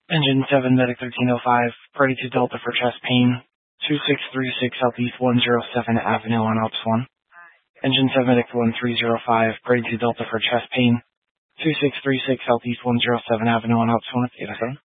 Engine 7 Medic 1305, Party 2 Delta for chest pain, 2636 Southeast 107 Avenue on Ops 1. Engine 7 Medic 1305, Party 2 Delta for chest pain, 2636 Southeast 107 Avenue on Ops 1 at 7.